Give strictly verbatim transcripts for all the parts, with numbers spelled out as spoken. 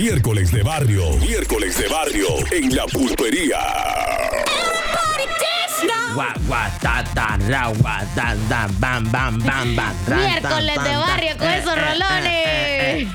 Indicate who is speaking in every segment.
Speaker 1: Miércoles de barrio, miércoles de barrio en la pulpería.
Speaker 2: Miércoles de barrio con esos rolones.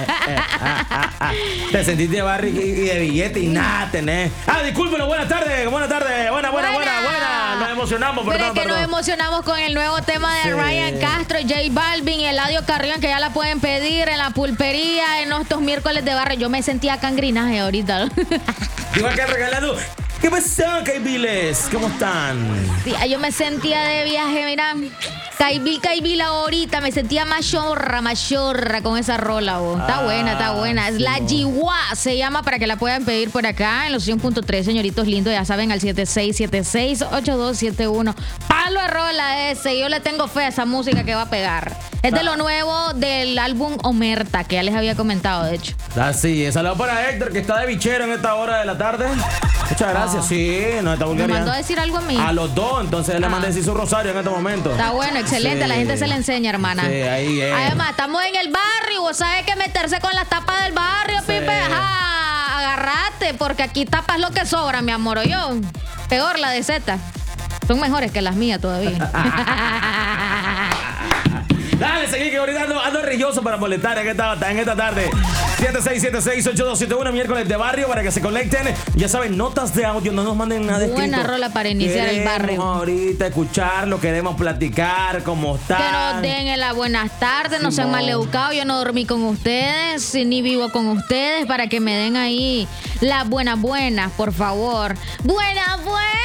Speaker 3: Te sentiste de barrio y de billete y nada tenés. Ah, discúlpenos, buenas tardes, buenas tardes, buena, buena, buena, buena. Nos emocionamos,
Speaker 2: Pero
Speaker 3: perdón,
Speaker 2: es que
Speaker 3: perdón.
Speaker 2: nos emocionamos con el nuevo tema de
Speaker 3: Sí.
Speaker 2: Ryan Castro, J Balvin y Eladio Carrión, que ya la pueden pedir en la pulpería en estos miércoles de barrio. Yo me sentía cangrinaje ahorita.
Speaker 3: Digo que regalado. ¿Qué pasó, Caibiles? ¿Cómo están?
Speaker 2: Sí, yo me sentía de viaje, mira. Caibil, Caibil ahorita, me sentía machorra, machorra con esa rola, vos. Está
Speaker 3: Ah,
Speaker 2: buena, está buena. Es la
Speaker 3: sí,
Speaker 2: Jiwa, se llama, para que la puedan pedir por acá en los cien punto tres, señoritos lindos, ya saben, al siete seis siete seis, ocho dos siete uno. Palo de rola ese, yo le tengo fe a esa música que va a pegar. Es de lo nuevo del álbum Omerta, que ya les había comentado, de hecho.
Speaker 3: Así es. Saludos para Héctor, que está de bichero en esta hora de la tarde. Muchas gracias. Sí, no está
Speaker 2: Me
Speaker 3: vulgaridad.
Speaker 2: mandó a decir algo a mí.
Speaker 3: A los dos, entonces le
Speaker 2: Ah.
Speaker 3: mandé a decir su rosario en este momento.
Speaker 2: Está bueno, excelente.
Speaker 3: Sí.
Speaker 2: A la gente se le enseña, hermana.
Speaker 3: Sí, ahí es.
Speaker 2: Además, estamos en el barrio. Vos sabés que meterse con las tapas del barrio,
Speaker 3: Sí.
Speaker 2: Pipe. Ajá, agarrate, porque aquí tapas lo que sobra, mi amor. Yo, peor la de Z. Son mejores que las mías todavía.
Speaker 3: Dale, seguí que ahorita ando, ando rilloso para molestar en esta, en esta tarde. siete seis siete seis, ocho dos siete uno, miércoles de barrio, para que se conecten. Ya saben, notas de audio, no nos manden nada escrito.
Speaker 2: Buena rola para iniciar el
Speaker 3: Queremos
Speaker 2: barrio.
Speaker 3: ahorita escucharlo, queremos platicar, cómo
Speaker 2: Que
Speaker 3: están.
Speaker 2: nos den en las buenas tardes, no sean
Speaker 3: Simón.
Speaker 2: maleducados. Yo no dormí con ustedes, ni vivo con ustedes, para que me den ahí las buenas buenas, por favor. Buenas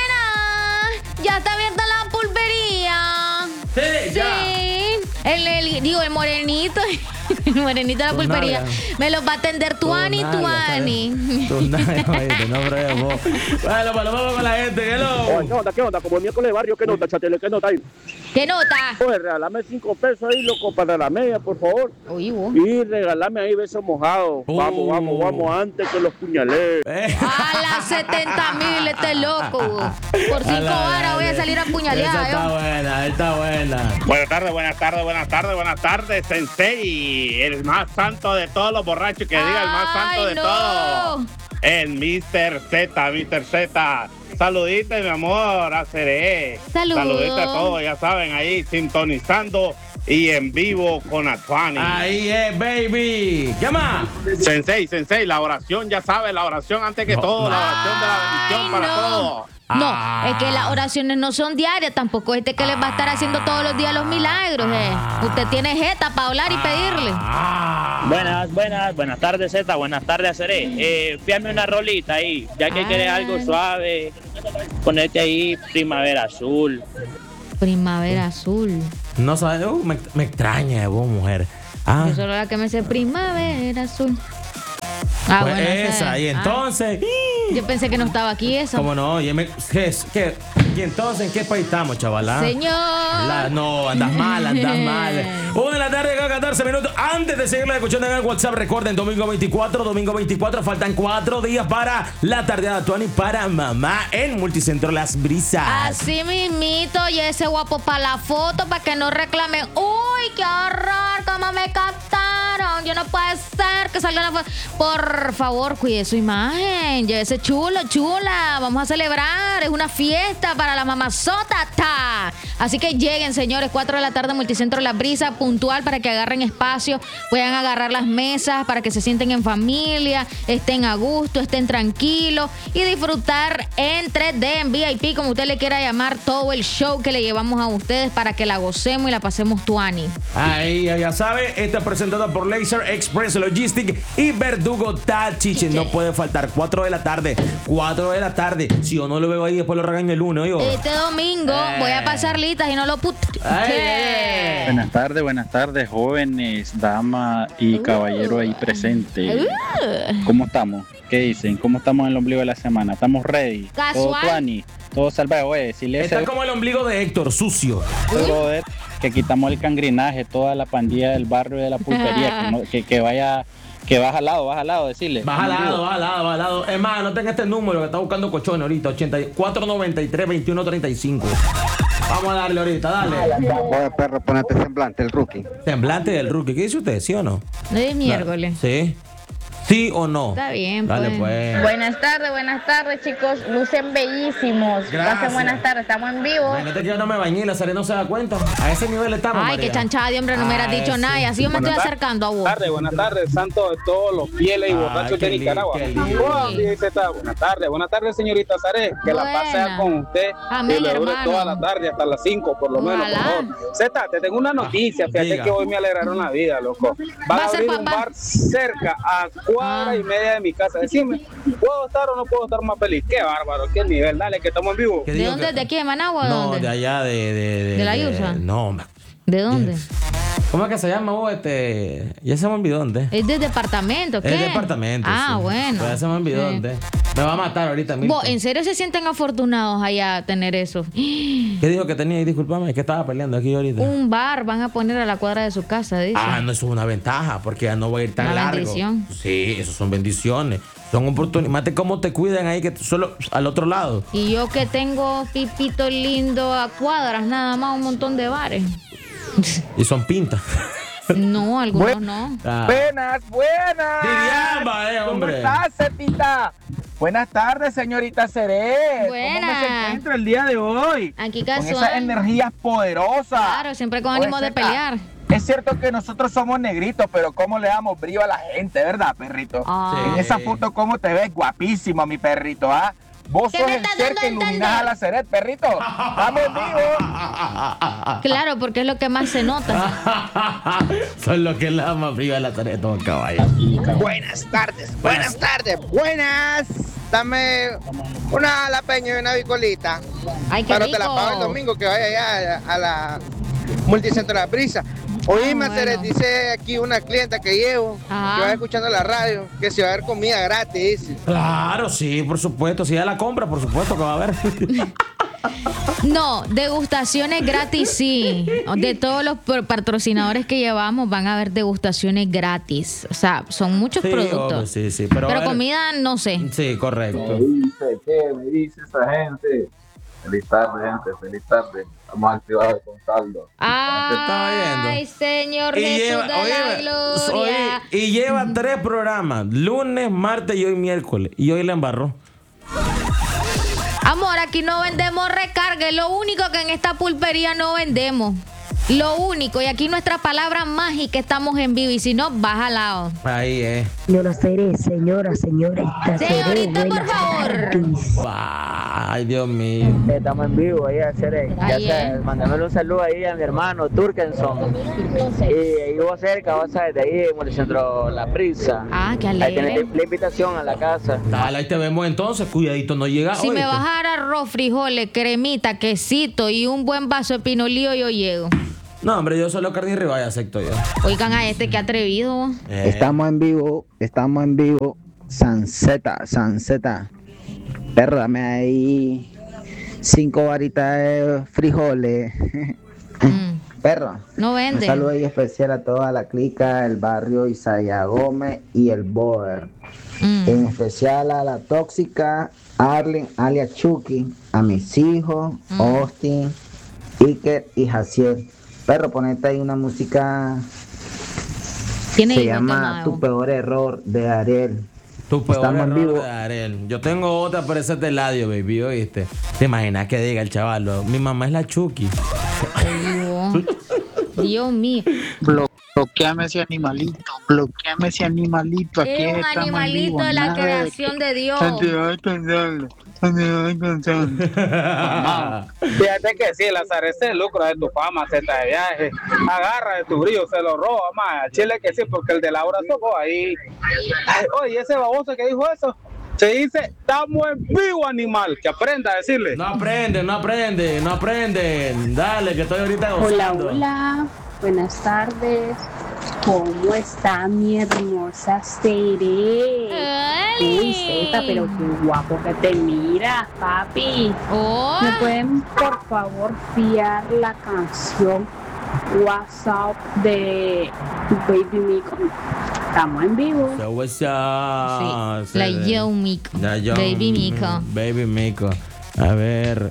Speaker 2: buenas. Ya está abierta la pulpería.
Speaker 3: Sí, ya.
Speaker 2: Sí. El, el- digo, el morenito. El morenito de la
Speaker 3: Tu
Speaker 2: pulpería.
Speaker 3: nalga.
Speaker 2: Me los va a atender Tuani,
Speaker 3: Tu nalga,
Speaker 2: Tuani.
Speaker 3: Tu nalga, oíste, no brego. Bueno, pues vamos con la gente, hello.
Speaker 4: Oye, ¿qué onda? ¿Qué onda? Como el miércoles de barrio, ¿qué nota, chatele? ¿Qué nota hay?
Speaker 2: ¿Qué nota?
Speaker 4: Oye, regálame cinco pesos ahí, loco, para la media, por favor.
Speaker 2: Uy, vos.
Speaker 4: Y regálame ahí besos mojados.
Speaker 3: Oh.
Speaker 4: Vamos, vamos, vamos, antes que los puñalé.
Speaker 3: Eh.
Speaker 2: A las setenta mil, este loco. Vos. Por cinco
Speaker 3: Dale,
Speaker 2: varas voy a
Speaker 3: dale.
Speaker 2: salir a
Speaker 3: Esa
Speaker 2: puñalear.
Speaker 3: está buena, está buena.
Speaker 5: Buenas tardes, buenas tardes, buenas tardes, buenas tardes, Sensei, el más santo de todos los borrachos, que diga el más santo
Speaker 2: Ay,
Speaker 5: de
Speaker 2: no.
Speaker 5: todos. El mister Z, mister Z. Saludita, mi amor, a Cere.
Speaker 2: Saludos.
Speaker 5: Saludita a todos, ya saben, ahí sintonizando y en vivo con Atuani.
Speaker 3: Ahí es, baby. ¿Qué más?
Speaker 5: Sensei, Sensei, la oración, ya sabes, la oración antes que
Speaker 3: No,
Speaker 5: todo,
Speaker 3: no.
Speaker 5: la oración de la bendición
Speaker 2: Ay,
Speaker 5: para
Speaker 2: no.
Speaker 5: todos.
Speaker 2: No,
Speaker 3: Ah.
Speaker 2: es que las oraciones no son diarias, tampoco es este que les va a estar haciendo todos los días los milagros. Eh. Usted tiene jeta para hablar y pedirle.
Speaker 3: Ah.
Speaker 6: Buenas, buenas, buenas tardes, Z, buenas tardes, Aceré. Eh, fíjame una rolita ahí, ya que
Speaker 2: Ah.
Speaker 6: quieres algo suave, ponete ahí Primavera Azul.
Speaker 2: Primavera azul.
Speaker 3: No sabes, uh, me, me extraña vos, mujer. Ah,
Speaker 2: Yo solo la que me sé primavera azul. Ah,
Speaker 3: pues
Speaker 2: bueno,
Speaker 3: esa,
Speaker 2: es.
Speaker 3: y
Speaker 2: Ah,
Speaker 3: entonces.
Speaker 2: yo pensé que no estaba aquí eso.
Speaker 3: ¿Cómo no? Y, me- ¿qué, es? ¿Qué? ¿Y entonces en qué país estamos, chavalá?
Speaker 2: Señor.
Speaker 3: La- no, andas mal, andas mal. Una de la tarde con catorce minutos. Antes de seguirle escuchando en el WhatsApp, recuerden, domingo veinticuatro, domingo veinticuatro, faltan cuatro días para la tardeada Tuani para mamá en Multicentro Las Brisas.
Speaker 2: Así mismito, y ese guapo para la foto, para que no reclamen. Uy, qué horror, cómo me captaron. Yo no puede ser que salga la foto. Por favor, cuide su imagen. Llévese chulo, chula. Vamos a celebrar. Es una fiesta para la mamazota. Ta. Así que lleguen, señores, cuatro de la tarde, Multicentro La Brisa, puntual, para que agarren espacio, puedan agarrar las mesas, para que se sienten en familia, estén a gusto, estén tranquilos y disfrutar en tres D, en V I P, como usted le quiera llamar, todo el show que le llevamos a ustedes para que la gocemos y la pasemos tuani.
Speaker 3: Ahí, ya sabe, está presentada por Laser Express Logistic y Verdugo Tachiche. No puede faltar, cuatro de la tarde, cuatro de la tarde. Si yo no lo veo ahí, después lo regaño el lunes, oigo.
Speaker 2: Este domingo
Speaker 3: Eh.
Speaker 2: voy a pasar listas y no lo put...
Speaker 3: Ay,
Speaker 2: ¿Qué?
Speaker 6: Buenas tardes, buenas tardes, jóvenes, damas y caballero ahí presentes.
Speaker 2: Uh.
Speaker 6: ¿Cómo estamos? ¿Qué dicen? ¿Cómo estamos en el ombligo de la semana? ¿Estamos ready?
Speaker 2: Casual.
Speaker 6: Todo tuani, todo salvaje, oye, si le
Speaker 3: Está
Speaker 6: ese
Speaker 3: como el ombligo de Héctor, sucio.
Speaker 6: brother, que quitamos el cangrinaje, toda la pandilla del barrio y de la pulpería, que, no- que, que vaya, que baja al lado, baja al lado, decirle.
Speaker 3: Baja al lado, baja al lado, baja al lado. Es más, anoten este número que está buscando Cochón ahorita, ochenta y cuatro noventa y tres, veintiuno treinta y cinco. Vamos a darle ahorita, dale.
Speaker 7: Oye, perro, ponete semblante, el rookie.
Speaker 3: Semblante del rookie. ¿Qué dice usted, sí o no?
Speaker 2: No es miércoles.
Speaker 3: Sí. ¿Sí o no?
Speaker 2: Está bien,
Speaker 3: Dale,
Speaker 2: pues.
Speaker 3: pues.
Speaker 7: Buenas tardes, buenas tardes, chicos. Lucen bellísimos.
Speaker 3: Gracias.
Speaker 7: Pasen buenas tardes, estamos en vivo.
Speaker 3: Imagínate que yo no me bañé y la Sare no se da cuenta. A ese nivel estamos,
Speaker 2: Ay,
Speaker 3: María.
Speaker 2: qué chanchada de hombre, no me hubieras
Speaker 3: Ah,
Speaker 2: dicho
Speaker 3: ese.
Speaker 2: nada. Y así yo me estoy
Speaker 5: Buenas tar-
Speaker 2: acercando a vos.
Speaker 5: Buenas tardes, buenas tardes, santo de todos los fieles y
Speaker 3: Ay,
Speaker 5: borrachos
Speaker 3: qué
Speaker 5: de
Speaker 3: li-
Speaker 5: Nicaragua.
Speaker 3: qué lindo.
Speaker 5: Oh, dice esta, Buenas tardes, buenas tardes, señorita Sare. Que la paz sea
Speaker 2: Buena.
Speaker 5: con usted
Speaker 2: Amén,
Speaker 5: y le dure
Speaker 2: hermano.
Speaker 5: toda la tarde hasta las cinco, por lo menos, por
Speaker 2: Ojalá.
Speaker 5: favor. Zeta, te tengo una noticia. Fíjate
Speaker 3: diga.
Speaker 5: que hoy me alegraron la vida, loco. Van
Speaker 2: Va
Speaker 5: a
Speaker 2: a ser
Speaker 5: abrir un
Speaker 2: papá.
Speaker 5: bar cerca, a cuadra
Speaker 2: Ah.
Speaker 5: y media de mi casa. Decime, ¿puedo estar o no puedo estar más feliz? Qué bárbaro, qué nivel. Dale, que estamos en vivo.
Speaker 3: ¿Qué
Speaker 2: ¿De
Speaker 3: digo
Speaker 2: dónde?
Speaker 3: que-
Speaker 2: ¿De aquí, de Managua o de
Speaker 3: No,
Speaker 2: dónde?
Speaker 3: de allá, de... ¿De,
Speaker 2: ¿De la Yusa?
Speaker 3: No, hombre.
Speaker 2: ¿De dónde?
Speaker 3: ¿Cómo es que se llama vos este? Ya se me olvidó dónde.
Speaker 2: ¿Es de departamento? ¿Qué?
Speaker 3: Es departamento.
Speaker 2: Ah,
Speaker 3: sí.
Speaker 2: bueno.
Speaker 3: Pero ya se me olvidó
Speaker 2: Sí.
Speaker 3: dónde. Me va a matar ahorita mismo.
Speaker 2: Vos, ¿en serio se sienten afortunados allá a tener eso?
Speaker 3: ¿Qué dijo que tenía? Y discúlpame, es que estaba peleando aquí ahorita.
Speaker 2: Un bar van a poner a la cuadra de su casa, dice.
Speaker 3: Ah, no, eso es una ventaja, porque ya no voy a ir tan
Speaker 2: Una
Speaker 3: largo.
Speaker 2: bendición.
Speaker 3: Sí, eso son bendiciones. Son oportunidades. Mate cómo te cuidan ahí, que tú solo al otro lado.
Speaker 2: Y yo que tengo pipito lindo a cuadras, nada más un montón de bares.
Speaker 3: Y son pintas.
Speaker 2: No, algunos no.
Speaker 3: Ah.
Speaker 8: Buenas, buenas.
Speaker 3: Diriamba, eh,
Speaker 8: ¿Cómo
Speaker 3: hombre.
Speaker 8: estás, Cepita? Buenas tardes, señorita Seré. ¿Cómo
Speaker 2: Buenas.
Speaker 8: me se encuentra el día de hoy?
Speaker 2: Aquí
Speaker 8: Con esas
Speaker 2: casual.
Speaker 8: energías poderosas.
Speaker 2: Claro, siempre con ánimo
Speaker 8: Oye,
Speaker 2: de
Speaker 8: Zeta,
Speaker 2: pelear.
Speaker 8: Es cierto que nosotros somos negritos, pero cómo le damos brillo a la gente, ¿verdad, perrito?
Speaker 2: Ah.
Speaker 8: En esa foto, ¿cómo te ves? Guapísimo, mi perrito, ¿ah? Vos
Speaker 2: ¿Qué
Speaker 8: sos
Speaker 2: me
Speaker 8: el
Speaker 2: estás
Speaker 8: ser
Speaker 2: dando
Speaker 8: que
Speaker 2: a entender?
Speaker 8: iluminás a la Seret, perrito. Vamos vivo.
Speaker 2: Claro, porque es lo que más se nota.
Speaker 3: Son los que la aman arriba de la tarea, todo caballo.
Speaker 9: Buenas tardes, buenas tardes, buenas. Dame una jalapeño y una bicolita.
Speaker 2: Ay, qué
Speaker 9: Pero te la
Speaker 2: rico.
Speaker 9: pago el domingo que vaya allá a la Multicentro La Brisa. Oíme,
Speaker 2: Ah,
Speaker 9: Ceres,
Speaker 2: bueno.
Speaker 9: dice aquí una clienta que llevo,
Speaker 2: Ajá.
Speaker 9: que va escuchando la radio, que se va a ver comida gratis. dice.
Speaker 3: Claro, sí, por supuesto. Si ya la compra, por supuesto que va a haber.
Speaker 2: No, degustaciones gratis sí. De todos los pro- patrocinadores que llevamos van a haber degustaciones gratis. O sea, son muchos
Speaker 3: Sí,
Speaker 2: productos.
Speaker 3: obvio, sí, sí. Pero,
Speaker 2: Pero
Speaker 3: a ver-
Speaker 2: comida no sé.
Speaker 3: Sí, correcto.
Speaker 10: dice? ¿Qué me dice esa gente? Feliz tarde, gente, feliz tarde. Estamos activados con saldo.
Speaker 2: Ay, Señor
Speaker 3: Y
Speaker 2: Jesús
Speaker 3: lleva,
Speaker 2: de la
Speaker 3: oíme,
Speaker 2: gloria.
Speaker 3: oí- y lleva tres programas, lunes, martes y hoy miércoles. Y hoy la embarró.
Speaker 2: Amor, aquí no vendemos recarga. Es lo único que en esta pulpería no vendemos. Lo único. Y aquí nuestra palabra mágica, estamos en vivo. Y si no, baja al lado.
Speaker 3: Ahí es.
Speaker 11: Yo lo seré, señora, señorita.
Speaker 2: Señorita,
Speaker 11: seré,
Speaker 2: por
Speaker 11: buenas
Speaker 2: favor.
Speaker 11: tardes.
Speaker 3: Ay, Dios mío.
Speaker 12: Estamos en vivo ahí, Cere. Ya
Speaker 2: Ahí,
Speaker 12: sé,
Speaker 2: eh.
Speaker 12: mándame un saludo ahí a mi hermano Turkenson. Y ahí vos cerca, vas a ver, de ahí en el centro La Prisa.
Speaker 2: Ah, qué
Speaker 12: Ahí
Speaker 2: alegre.
Speaker 12: tenés la invitación a la casa.
Speaker 3: Dale, ahí te vemos entonces. Cuidadito, no llega.
Speaker 2: Si me
Speaker 3: ¿oíste?
Speaker 2: vas a dar arroz, frijoles, cremita, quesito y un buen vaso de pinolío, yo llego.
Speaker 3: No, hombre, yo solo carne y ribeye acepto yo.
Speaker 2: Oigan a este, que atrevido.
Speaker 3: Eh,
Speaker 13: Estamos en vivo, estamos en vivo. Sanseta, Sanseta. Perro, dame ahí cinco varitas de frijoles.
Speaker 2: Mm,
Speaker 13: Perro.
Speaker 2: no
Speaker 13: Un
Speaker 2: vende.
Speaker 13: saludo ahí especial a toda la clica, el barrio Isaiah Gómez y el Boer.
Speaker 2: Mm.
Speaker 13: En especial a la tóxica Arlen alias Chucky, a mis hijos,
Speaker 2: Mm.
Speaker 13: Austin, Iker y Jaciel. Perro, ponete ahí una música.
Speaker 2: Tiene
Speaker 13: Se
Speaker 2: hijos,
Speaker 13: llama
Speaker 2: Tomado.
Speaker 13: Tu peor error de Ariel.
Speaker 3: Tu peor
Speaker 13: Estamos en
Speaker 3: error
Speaker 13: vivo.
Speaker 3: de Ariel. Yo tengo otra, pero esa es de Ladio, baby, ¿oíste? ¿Te imaginas que diga el chaval? Mi mamá es la Chucky.
Speaker 2: Dios, Dios mío.
Speaker 14: Blo- bloqueame ese animalito, bloqueame ese animalito. Aquí
Speaker 2: Es un
Speaker 14: estamos en
Speaker 2: animalito
Speaker 14: vivo,
Speaker 2: de la
Speaker 14: nada de
Speaker 2: creación de Dios.
Speaker 14: Santiago Gonzalo, Santiago Gonzalo.
Speaker 5: Fíjate que sí, la Sare se lucra de tu fama, se de viaje, agarra de tu brillo, se lo roba, más. Chile que sí, porque el de Laura tocó ahí. Ay, oye, ese baboso que dijo eso, se dice, estamos en vivo, animal, que aprenda a decirle.
Speaker 3: No aprenden, no aprenden, no aprenden. Dale, que estoy ahorita
Speaker 15: Hola,
Speaker 3: gozando.
Speaker 15: hola, buenas tardes. ¿Cómo está mi hermosa Seré? Uy, Zeta, pero qué guapo que te miras, papi.
Speaker 2: Oh.
Speaker 15: ¿Me pueden, por favor, fiar la canción WhatsApp de Baby Mico? Estamos en vivo.
Speaker 3: So what's up?
Speaker 2: Sí, la Yo Mico.
Speaker 3: La Yo-
Speaker 2: Baby Mico.
Speaker 3: Baby Mico. A ver.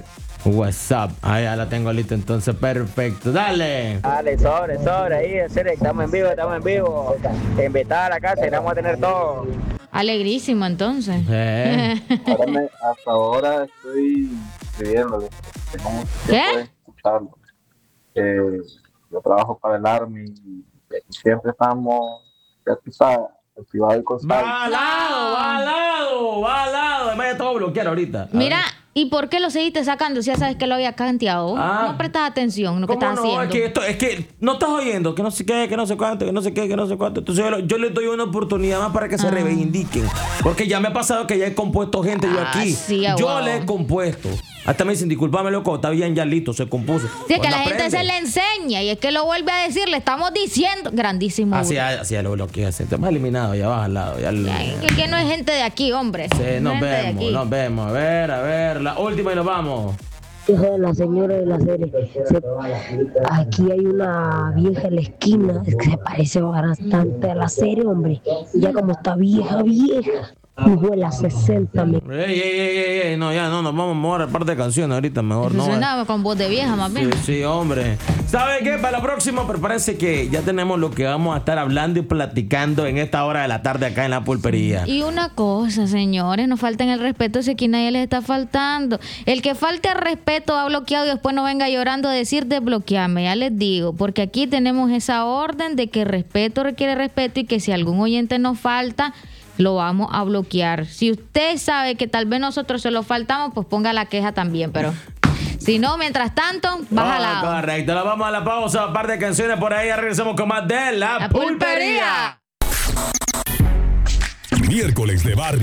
Speaker 3: WhatsApp. Ah, ya la tengo lista, entonces perfecto. Dale.
Speaker 12: Dale, sobre, sobre, ahí, en serio, estamos en vivo, estamos en vivo. Invitada a la casa y vamos a tener todo.
Speaker 2: Alegrísimo, entonces.
Speaker 3: Eh.
Speaker 10: Ahora me- hasta ahora estoy escribiéndole. Tengo mucho tiempo
Speaker 2: ¿Qué?
Speaker 10: de escucharlo. Eh, yo trabajo para el Army y siempre estamos, ya tú sabes, activado y constante.
Speaker 3: Va al lado, va al lado, va al lado. Además, ya te voy a bloquear ahorita. A
Speaker 2: Mira,
Speaker 3: ver.
Speaker 2: ¿y por qué lo seguiste sacando si ya sabes que lo había canteado?
Speaker 3: Ah.
Speaker 2: No prestas atención a lo que
Speaker 3: ¿Cómo
Speaker 2: estás
Speaker 3: no?
Speaker 2: haciendo.
Speaker 3: Es que, esto, es que no estás oyendo, que no sé qué, que no sé cuánto, que no sé qué, que no sé cuánto. Entonces yo, lo- yo les doy una oportunidad más para que se
Speaker 2: Ah.
Speaker 3: reivindiquen. Porque ya me ha pasado que ya he compuesto gente yo
Speaker 2: Ah,
Speaker 3: aquí.
Speaker 2: sí,
Speaker 3: yo
Speaker 2: aguado.
Speaker 3: le he compuesto. Hasta me dicen, discúlpame, loco, está bien, ya listo, se compuso.
Speaker 2: Sí, es que
Speaker 3: Cuando
Speaker 2: la gente
Speaker 3: aprende.
Speaker 2: se le enseña y es que lo vuelve a decir, le estamos diciendo. Grandísimo.
Speaker 3: Así, así ya lo bloqueé, así. Te hemos eliminado, ya vas al lado. Ya le-
Speaker 2: Ay, que, que no es gente de aquí, hombre.
Speaker 3: Sí,
Speaker 2: No
Speaker 3: nos
Speaker 2: es gente de
Speaker 3: vemos,
Speaker 2: aquí.
Speaker 3: nos vemos. A ver, a ver, la última y nos vamos.
Speaker 11: Hijo de la señora de la serie. Se- aquí hay una vieja en la esquina que se parece bastante a la serie, hombre. Ya como está vieja, vieja. Hijo de la sesenta, me.
Speaker 3: Ey, ey, ey, ey, ey, no, ya no, nos vamos a mover a parte de canciones ahorita, mejor
Speaker 2: Eso
Speaker 3: no.
Speaker 2: suena con voz de vieja, más bien.
Speaker 3: Sí, sí, hombre. ¿Sabe qué? Para la próxima, prepárense que ya tenemos lo que vamos a estar hablando y platicando en esta hora de la tarde acá en la pulpería.
Speaker 2: Y una cosa, señores, no falten el respeto si aquí nadie les está faltando. El que falte el respeto ha bloqueado y después no venga llorando a decir desbloqueame, ya les digo, porque aquí tenemos esa orden de que respeto requiere respeto y que si algún oyente nos falta, lo vamos a bloquear. Si usted sabe que tal vez nosotros se lo faltamos, pues ponga la queja también, pero si no, mientras tanto, baja
Speaker 3: Ah,
Speaker 2: al lado.
Speaker 3: correcto, ahora vamos a la pausa, un par de canciones por ahí, ya regresamos con más de La,
Speaker 2: La
Speaker 3: Pulpería.
Speaker 2: Pulpería.
Speaker 1: Miércoles de barrio.